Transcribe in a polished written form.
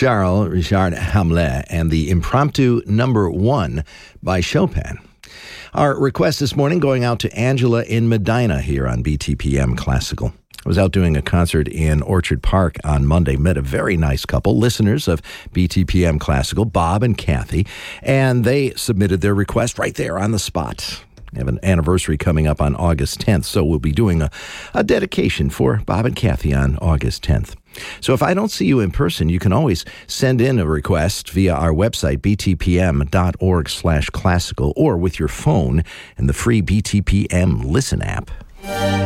Charles Richard Hamlet and the Impromptu Number 1 by Chopin. Our request this morning going out to Angela in Medina here on BTPM Classical. I was out doing a concert in Orchard Park on Monday, met a very nice couple, listeners of BTPM Classical, Bob and Kathy, and they submitted their request right there on the spot. We have an anniversary coming up on August 10th, so we'll be doing a dedication for Bob and Kathy on August 10th. So if I don't see you in person, you can always send in a request via our website, btpm.org/classical, or with your phone in the free BTPM Listen app.